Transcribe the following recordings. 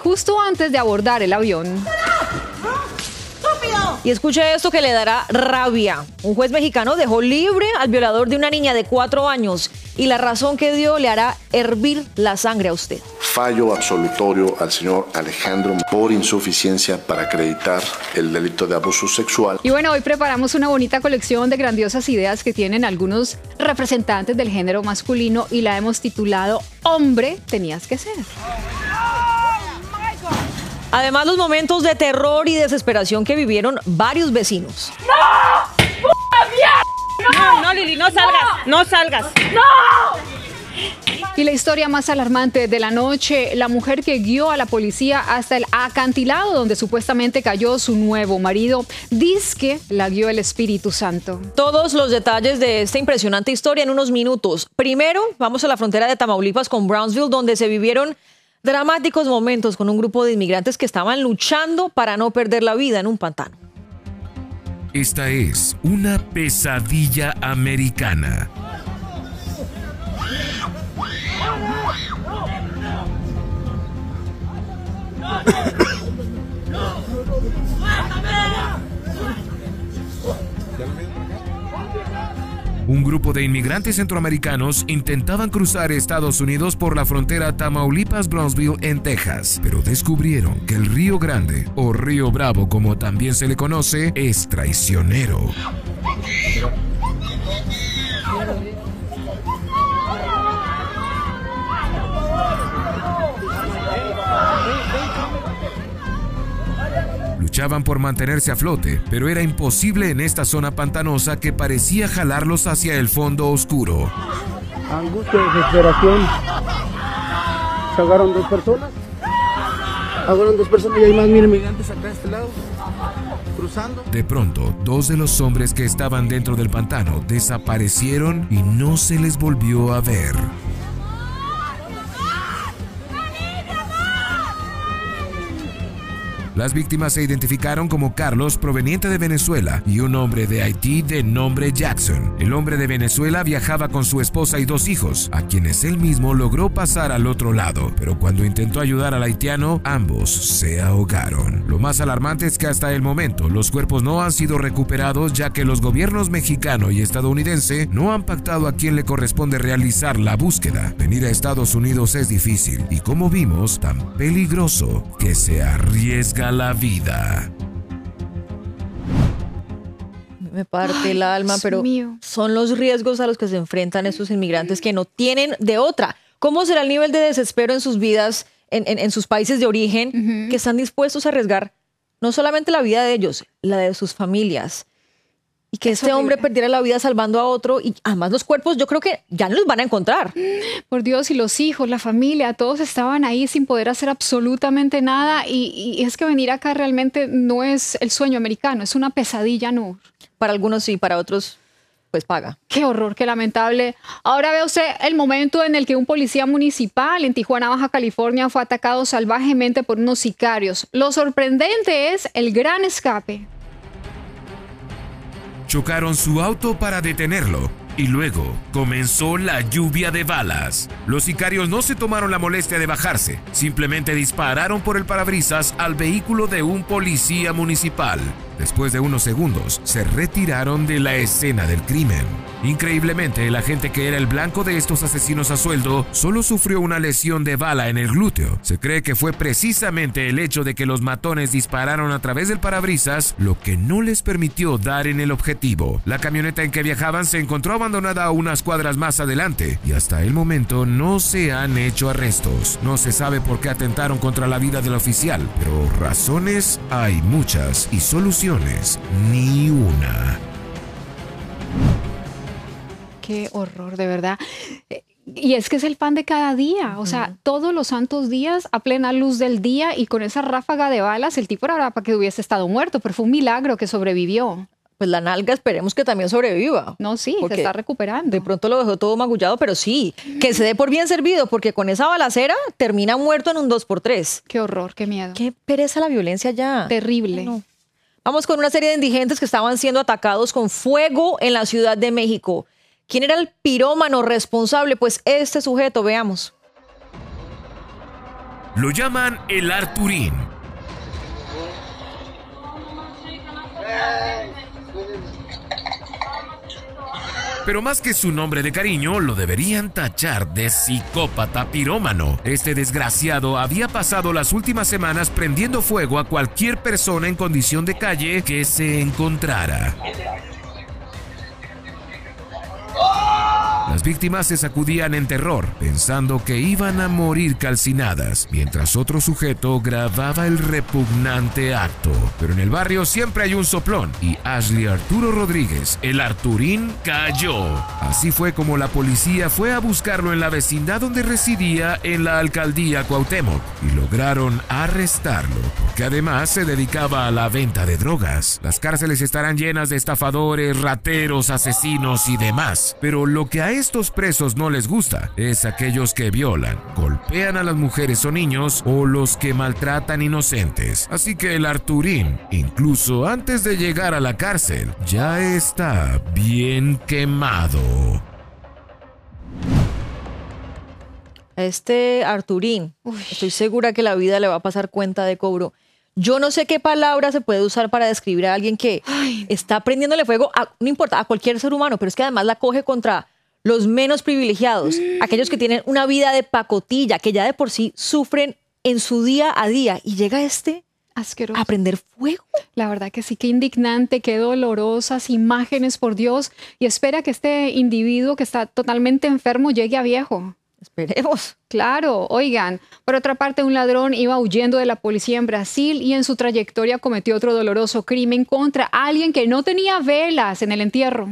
justo antes de abordar el avión. Y escuche esto que le dará rabia. Un juez mexicano dejó libre al violador de una niña de 4 años y la razón que dio le hará hervir la sangre a usted. Fallo absolutorio al señor Alejandro por insuficiencia para acreditar el delito de abuso sexual. Y bueno, hoy preparamos una bonita colección de grandiosas ideas que tienen algunos representantes del género masculino y la hemos titulado Hombre, tenías que ser. Además, los momentos de terror y desesperación que vivieron varios vecinos. ¡No! ¡Puta mierda! No, Lili, no salgas, no salgas. ¡No! Y la historia más alarmante de la noche, la mujer que guió a la policía hasta el acantilado donde supuestamente cayó su nuevo marido, dizque la guió el Espíritu Santo. Todos los detalles de esta impresionante historia en unos minutos. Primero, vamos a la frontera de Tamaulipas con Brownsville, donde se vivieron dramáticos momentos con un grupo de inmigrantes que estaban luchando para no perder la vida en un pantano. Esta es una pesadilla americana. Un grupo de inmigrantes centroamericanos intentaban cruzar Estados Unidos por la frontera Tamaulipas-Brownsville en Texas, pero descubrieron que el Río Grande, o Río Bravo como también se le conoce, es traicionero. Luchaban por mantenerse a flote, pero era imposible en esta zona pantanosa que parecía jalarlos hacia el fondo oscuro. Angustia, desesperación. Sacaron 2 personas. Agarraron 2 personas y hay más inmigrantes acá a este lado, cruzando. De pronto, 2 de los hombres que estaban dentro del pantano desaparecieron y no se les volvió a ver. Las víctimas se identificaron como Carlos, proveniente de Venezuela, y un hombre de Haití de nombre Jackson. El hombre de Venezuela viajaba con su esposa y 2 hijos, a quienes él mismo logró pasar al otro lado, pero cuando intentó ayudar al haitiano, ambos se ahogaron. Lo más alarmante es que hasta el momento los cuerpos no han sido recuperados, ya que los gobiernos mexicano y estadounidense no han pactado a quién le corresponde realizar la búsqueda. Venir a Estados Unidos es difícil y, como vimos, tan peligroso que se arriesga la vida. Me parte el alma, Dios pero mío. son los riesgos a los que se enfrentan estos inmigrantes que no tienen de otra. ¿Cómo será el nivel de desespero en sus vidas, en sus países de origen, que están dispuestos a arriesgar no solamente la vida de ellos, la de sus familias? Y que este hombre perdiera la vida salvando a otro, y además los cuerpos yo creo que ya no los van a encontrar. Por Dios, y los hijos, la familia, todos estaban ahí sin poder hacer absolutamente nada. Y es que venir acá realmente no es el sueño americano, es una pesadilla, no. Para algunos sí, para otros pues paga. Qué horror, qué lamentable. Ahora ve usted el momento en el que un policía municipal en Tijuana, Baja California, fue atacado salvajemente por unos sicarios. Lo sorprendente es el gran escape. Chocaron su auto para detenerlo y luego comenzó la lluvia de balas. Los sicarios no se tomaron la molestia de bajarse, simplemente dispararon por el parabrisas al vehículo de un policía municipal. Después de unos segundos, se retiraron de la escena del crimen. Increíblemente, el agente que era el blanco de estos asesinos a sueldo solo sufrió una lesión de bala en el glúteo. Se cree que fue precisamente el hecho de que los matones dispararon a través del parabrisas lo que no les permitió dar en el objetivo. La camioneta en que viajaban se encontró abandonada unas cuadras más adelante y hasta el momento no se han hecho arrestos. No se sabe por qué atentaron contra la vida del oficial, pero razones hay muchas y soluciones ni una. Qué horror, de verdad. Y es que es el pan de cada día, o sea, todos los santos días a plena luz del día y con esa ráfaga de balas, el tipo era para que hubiese estado muerto, pero fue un milagro que sobrevivió. Pues la nalga esperemos que también sobreviva. No, sí, se está recuperando. De pronto lo dejó todo magullado, pero sí, que se dé por bien servido, porque con esa balacera termina muerto en un 2x3. Qué horror, qué miedo. Qué pereza la violencia ya. Terrible. No. Vamos con una serie de indigentes que estaban siendo atacados con fuego en la Ciudad de México. ¿Quién era el pirómano responsable? Pues este sujeto, veamos. Lo llaman el Arturín. Pero más que su nombre de cariño, lo deberían tachar de psicópata pirómano. Este desgraciado había pasado las últimas semanas prendiendo fuego a cualquier persona en condición de calle que se encontrara. Las víctimas se sacudían en terror, pensando que iban a morir calcinadas, mientras otro sujeto grababa el repugnante acto. Pero en el barrio siempre hay un soplón, y Ashley Arturo Rodríguez, el Arturín, cayó. Así fue como la policía fue a buscarlo en la vecindad donde residía en la alcaldía Cuauhtémoc, y lograron arrestarlo, porque además se dedicaba a la venta de drogas. Las cárceles estarán llenas de estafadores, rateros, asesinos y demás, pero lo que a estos presos no les gusta es aquellos que violan, golpean a las mujeres o niños o los que maltratan inocentes. Así que el Arturín, incluso antes de llegar a la cárcel, ya está bien quemado. Este Arturín, estoy segura que la vida le va a pasar cuenta de cobro. Yo no sé qué palabra se puede usar para describir a alguien que está prendiéndole fuego no importa, a cualquier ser humano, pero es que además la coge contra los menos privilegiados, aquellos que tienen una vida de pacotilla, que ya de por sí sufren en su día a día, y llega asqueroso a prender fuego. La verdad que sí, qué indignante, qué dolorosas imágenes, por Dios. Y espera que este individuo que está totalmente enfermo llegue a viejo. Esperemos. Claro, oigan, por otra parte, un ladrón iba huyendo de la policía en Brasil y en su trayectoria cometió otro doloroso crimen contra alguien que no tenía velas en el entierro.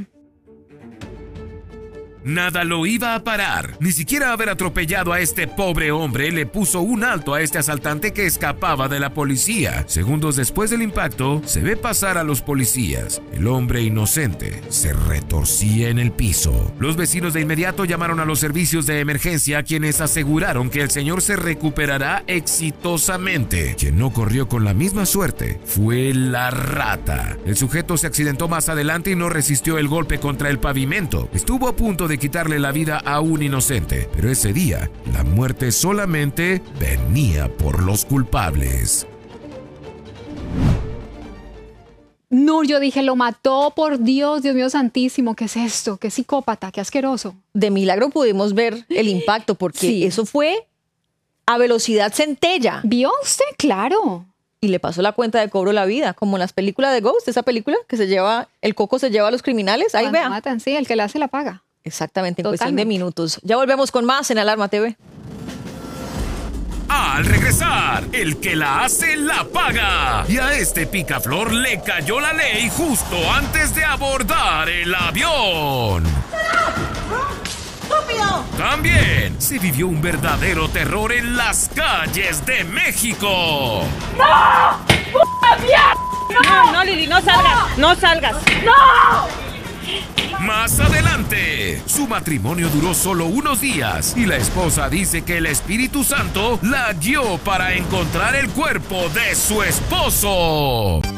Nada lo iba a parar. Ni siquiera haber atropellado a este pobre hombre le puso un alto a este asaltante que escapaba de la policía. Segundos después del impacto, se ve pasar a los policías. El hombre inocente se retorcía en el piso. Los vecinos de inmediato llamaron a los servicios de emergencia, quienes aseguraron que el señor se recuperará exitosamente. Quien no corrió con la misma suerte fue la rata. El sujeto se accidentó más adelante y no resistió el golpe contra el pavimento. Estuvo a punto de quitarle la vida a un inocente, pero ese día la muerte solamente venía por los culpables. No, yo dije, lo mató, por Dios, Dios mío santísimo, ¿qué es esto? Qué psicópata, qué asqueroso. De milagro pudimos ver el impacto, porque eso fue a velocidad centella. ¿Vio usted? Claro. Y le pasó la cuenta de cobro la vida, como en las películas de Ghost, esa película que se lleva, el coco se lleva a los criminales. Ahí Cuando vea. matan, sí, el que la hace la paga. Exactamente, en cuestión de minutos. Ya volvemos con más en Alarma TV. Al regresar, el que la hace la paga. Y a este picaflor le cayó la ley justo antes de abordar el avión. ¡Estúpido! También se vivió un verdadero terror en las calles de México. ¡No! ¡Puta mierda! No, Lili, no salgas. No salgas. ¡No! Más adelante, su matrimonio duró solo unos días y la esposa dice que el Espíritu Santo la guió para encontrar el cuerpo de su esposo.